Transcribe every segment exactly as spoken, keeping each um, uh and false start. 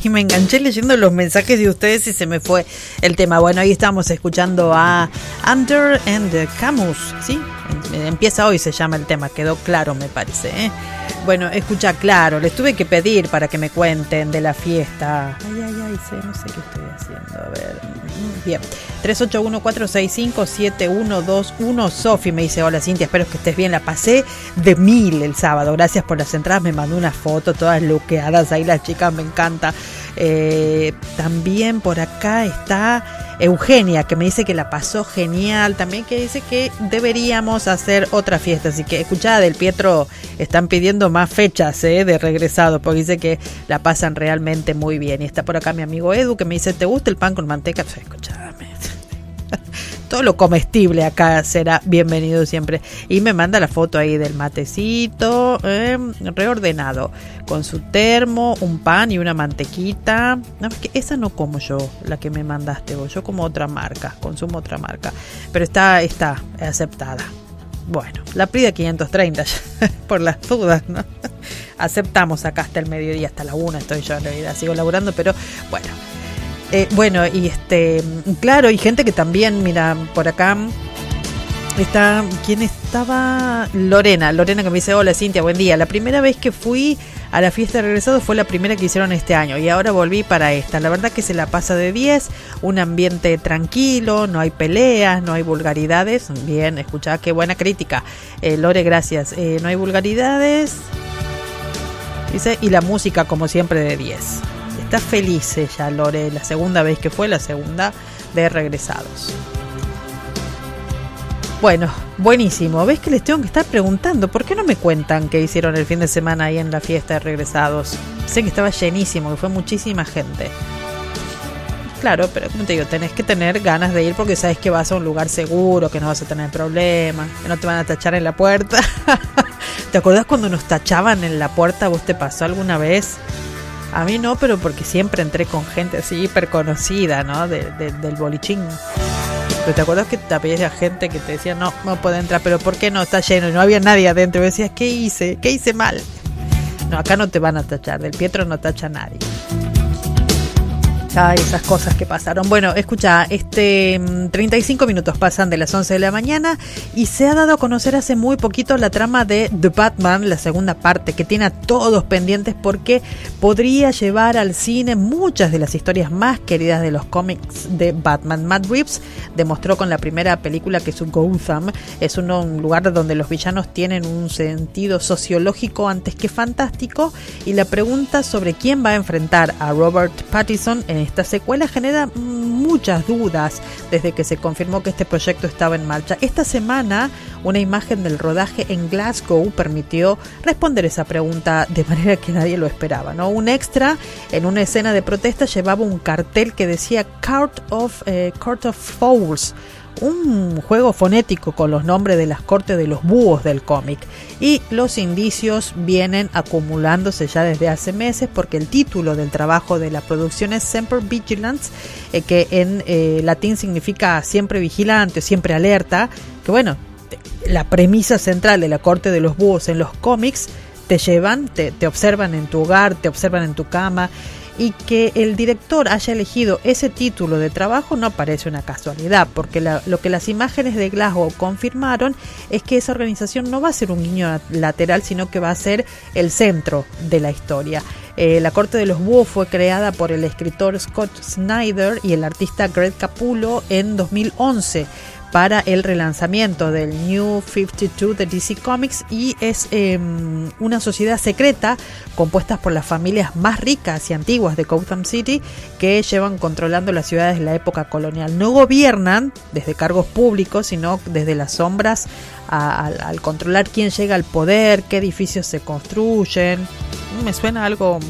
Ay, me enganché leyendo los mensajes de ustedes y se me fue el tema. Bueno, ahí estamos escuchando a Under and the Camus, ¿sí? Empieza hoy, se llama el tema, quedó claro, me parece, ¿eh? Bueno, escucha, claro, les tuve que pedir para que me cuenten de la fiesta. Ay, ay, ay, sé, no sé qué estoy haciendo, a ver. Bien, tres ocho uno cuatro seis cinco siete uno dos uno. Sofi me dice, hola Cintia, espero que estés bien, la pasé de mil el sábado, gracias por las entradas, me mandó una foto, todas luqueadas ahí las chicas, me encanta. Eh, también por acá está Eugenia, que me dice que la pasó genial, también que dice que deberíamos hacer otra fiesta, así que escuchá, del Pietro están pidiendo más fechas eh, de regresado, porque dice que la pasan realmente muy bien. Y está por acá mi amigo Edu, que me dice, ¿te gusta el pan con manteca? Pues, escuchame, todo lo comestible acá será bienvenido siempre. Y me manda la foto ahí del matecito, eh, reordenado, con su termo, un pan y una mantequita. No, es que esa no como yo, la que me mandaste vos. Yo como otra marca, consumo otra marca. Pero está, está aceptada. Bueno, la Prida quinientos treinta, por las dudas, ¿no? Aceptamos acá hasta el mediodía, hasta la una estoy yo en realidad, sigo laburando, pero bueno. Eh, bueno, y este, claro, y gente que también, mira, por acá está, ¿quién estaba? Lorena, Lorena que me dice, hola Cintia, buen día. La primera vez que fui a la fiesta de regresados fue la primera que hicieron este año y ahora volví para esta. La verdad que se la pasa de diez, un ambiente tranquilo, no hay peleas, no hay vulgaridades. Bien, escuchá, qué buena crítica. Eh, Lore, gracias. Eh, no hay vulgaridades. Dice, y la música como siempre de diez. Está feliz ella, Lore, la segunda vez que fue, la segunda de regresados. Bueno, buenísimo. ¿Ves que les tengo que estar preguntando? ¿Por qué no me cuentan qué hicieron el fin de semana ahí en la fiesta de regresados? Sé que estaba llenísimo, que fue muchísima gente. Claro, pero como te digo, tenés que tener ganas de ir porque sabes que vas a un lugar seguro, que no vas a tener problemas, que no te van a tachar en la puerta. ¿Te acordás cuando nos tachaban en la puerta? ¿Vos te pasó alguna vez? A mí no, pero porque siempre entré con gente así hiper conocida, ¿no? De, de, del bolichín. Pero te acuerdas que te había gente que te decía, no, no puede entrar, pero ¿por qué no? Está lleno y no había nadie adentro. Y decías, ¿qué hice? ¿Qué hice mal? No, acá no te van a tachar, del Pietro no tacha a nadie. Ay, esas cosas que pasaron. Bueno, escucha, este treinta y cinco minutos pasan de las once de la mañana y se ha dado a conocer hace muy poquito la trama de The Batman, la segunda parte, que tiene a todos pendientes porque podría llevar al cine muchas de las historias más queridas de los cómics de Batman. Matt Reeves demostró con la primera película que su Gotham es un, un lugar donde los villanos tienen un sentido sociológico antes que fantástico, y la pregunta sobre quién va a enfrentar a Robert Pattinson en esta secuela genera muchas dudas desde que se confirmó que este proyecto estaba en marcha. Esta semana, una imagen del rodaje en Glasgow permitió responder esa pregunta de manera que nadie lo esperaba, ¿no? Un extra en una escena de protesta llevaba un cartel que decía Court of, eh, Court of Fowls, un juego fonético con los nombres de las cortes de los búhos del cómic, y los indicios vienen acumulándose ya desde hace meses porque el título del trabajo de la producción es Semper Vigilance, eh, que en eh, latín significa siempre vigilante o siempre alerta, que bueno, la premisa central de la corte de los búhos en los cómics te llevan, te, te observan en tu hogar, te observan en tu cama. Y que el director haya elegido ese título de trabajo no parece una casualidad, porque la, lo que las imágenes de Glasgow confirmaron es que esa organización no va a ser un guiño lateral, sino que va a ser el centro de la historia. Eh, la Corte de los Búhos fue creada por el escritor Scott Snyder y el artista Greg Capullo en dos mil once para el relanzamiento del New cincuenta y dos de D C Comics, y es eh, una sociedad secreta compuesta por las familias más ricas y antiguas de Gotham City que llevan controlando las ciudades de la época colonial. No gobiernan desde cargos públicos, sino desde las sombras a, a, al controlar quién llega al poder, qué edificios se construyen. Me suena algo...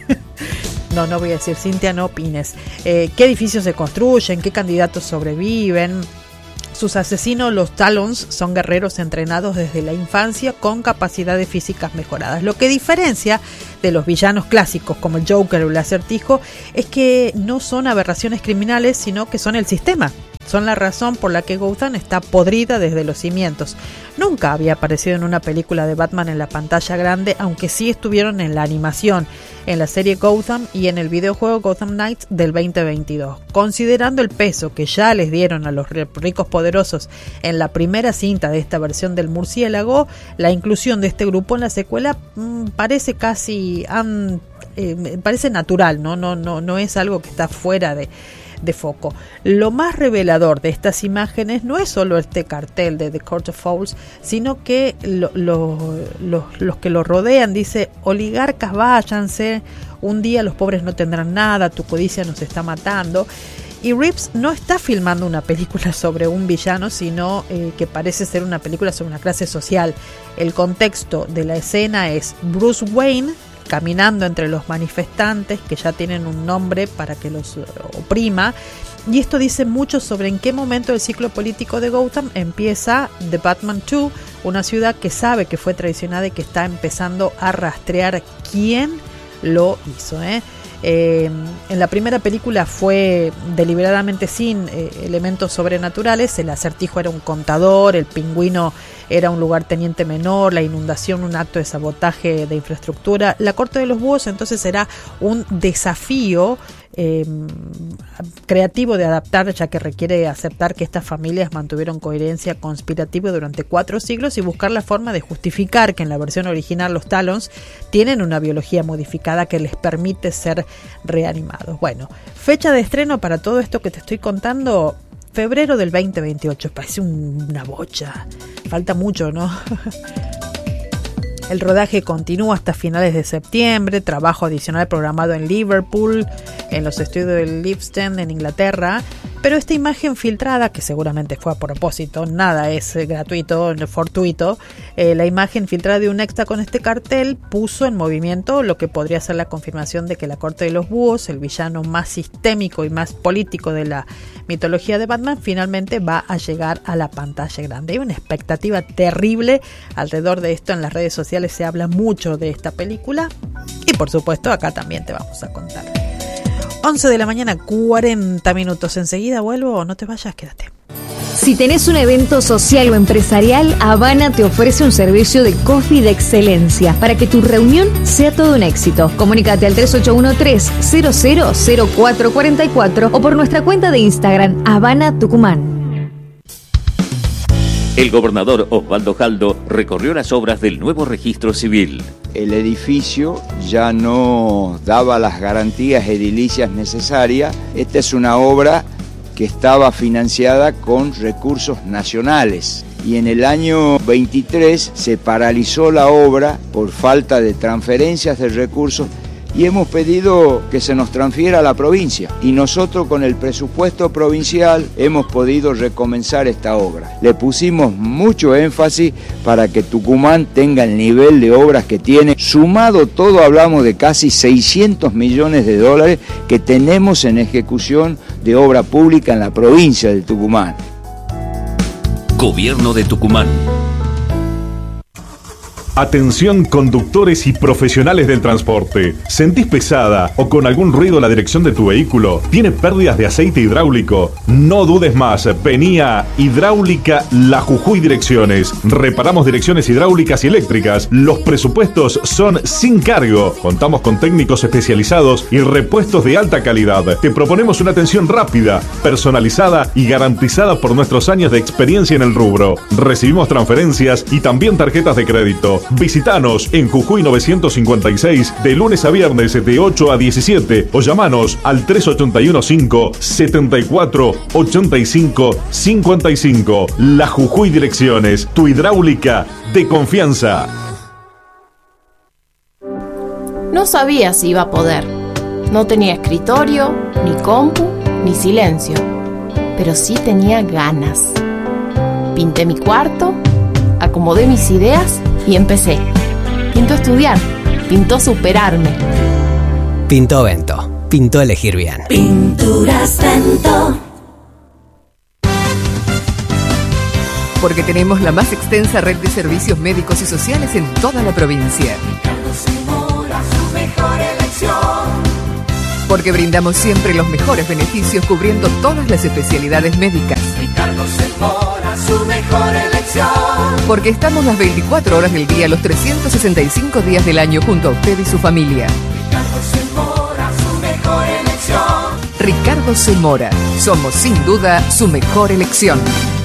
No, no voy a decir, Cintia, no opines. Eh, ¿Qué edificios se construyen? ¿Qué candidatos sobreviven? Sus asesinos, los Talons, son guerreros entrenados desde la infancia con capacidades físicas mejoradas. Lo que diferencia de los villanos clásicos como el Joker o el Acertijo es que no son aberraciones criminales, sino que son el sistema. Son la razón por la que Gotham está podrida desde los cimientos. Nunca había aparecido en una película de Batman en la pantalla grande, aunque sí estuvieron en la animación, en la serie Gotham y en el videojuego Gotham Knights del veinte veintidós. Considerando el peso que ya les dieron a los ricos poderosos en la primera cinta de esta versión del murciélago, la inclusión de este grupo en la secuela mmm, parece casi um, eh, parece natural, ¿no? No, no, no es algo que está fuera de de foco. Lo más revelador de estas imágenes no es solo este cartel de The Court of Owls, sino que lo, lo, lo, los que lo rodean dice: oligarcas, váyanse, un día los pobres no tendrán nada, tu codicia nos está matando. Y Reeves no está filmando una película sobre un villano, sino eh, que parece ser una película sobre una clase social. El contexto de la escena es Bruce Wayne caminando entre los manifestantes que ya tienen un nombre para que los oprima, y esto dice mucho sobre en qué momento del ciclo político de Gotham empieza The Batman dos, una ciudad que sabe que fue traicionada y que está empezando a rastrear quién lo hizo, ¿eh? Eh, en la primera película fue deliberadamente sin eh, elementos sobrenaturales. El acertijo era un contador, el pingüino era un lugarteniente menor, la inundación un acto de sabotaje de infraestructura. La corte de los búhos entonces será un desafío eh, creativo de adaptar, ya que requiere aceptar que estas familias mantuvieron coherencia conspirativa durante cuatro siglos y buscar la forma de justificar que en la versión original los Talons tienen una biología modificada que les permite ser reanimados. Bueno, fecha de estreno para todo esto que te estoy contando: febrero del veinte veintiocho. Parece un, una bocha, falta mucho, ¿no? El rodaje continúa hasta finales de septiembre, trabajo adicional programado en Liverpool, en los estudios de Livingston, en Inglaterra, pero esta imagen filtrada, que seguramente fue a propósito, nada es gratuito, fortuito, eh, la imagen filtrada de un extra con este cartel puso en movimiento lo que podría ser la confirmación de que la Corte de los Búhos, el villano más sistémico y más político de la mitología de Batman, finalmente va a llegar a la pantalla grande. Hay una expectativa terrible alrededor de esto. En las redes sociales se habla mucho de esta película y por supuesto acá también te vamos a contar. once de la mañana, cuarenta minutos. Enseguida vuelvo, no te vayas, quédate. Si tenés un evento social o empresarial, Habana te ofrece un servicio de coffee de excelencia para que tu reunión sea todo un éxito. Comunícate al tres ocho uno tres, cero cero cero cuatro cuatro cuatro o por nuestra cuenta de Instagram, Habana Tucumán. El gobernador Osvaldo Jaldo recorrió las obras del nuevo registro civil. El edificio ya no daba las garantías edilicias necesarias. Esta es una obra que estaba financiada con recursos nacionales. Y en el año veintitrés se paralizó la obra por falta de transferencias de recursos y hemos pedido que se nos transfiera a la provincia. Y nosotros con el presupuesto provincial hemos podido recomenzar esta obra. Le pusimos mucho énfasis para que Tucumán tenga el nivel de obras que tiene. Sumado todo hablamos de casi seiscientos millones de dólares que tenemos en ejecución de obra pública en la provincia de Tucumán. Gobierno de Tucumán. Atención conductores y profesionales del transporte. ¿Sentís pesada o con algún ruido la dirección de tu vehículo? ¿Tiene pérdidas de aceite hidráulico? No dudes más. Vení a Hidráulica La Jujuy Direcciones. Reparamos direcciones hidráulicas y eléctricas. Los presupuestos son sin cargo. Contamos con técnicos especializados y repuestos de alta calidad. Te proponemos una atención rápida, personalizada y garantizada por nuestros años de experiencia en el rubro. Recibimos transferencias y también tarjetas de crédito. Visítanos en Jujuy novecientos cincuenta y seis de lunes a viernes de ocho a diecisiete o llamanos al tres ocho uno cinco, siete cuatro, ocho cinco, cinco cinco. La Jujuy Direcciones, tu hidráulica de confianza. No sabía si iba a poder. No tenía escritorio, ni compu, ni silencio. Pero sí tenía ganas. Pinté mi cuarto, acomodé mis ideas y empecé. Pintó estudiar, pintó superarme. Pintó Vento, pintó elegir bien. Pinturas Vento. Porque tenemos la más extensa red de servicios médicos y sociales en toda la provincia. Su mejor elección. Porque brindamos siempre los mejores beneficios cubriendo todas las especialidades médicas. Ricardo Zamora, su mejor elección. Porque estamos las veinticuatro horas del día, los trescientos sesenta y cinco días del año junto a usted y su familia. Ricardo Zamora, su mejor elección. Ricardo Zamora, somos sin duda su mejor elección.